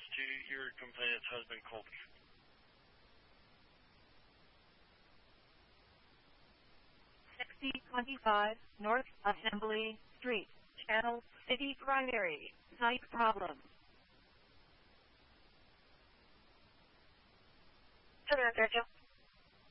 to your complainant's husband, Colby. $6025 North Assembly Street, Channel City Primary, site problem. Hello, Sergio.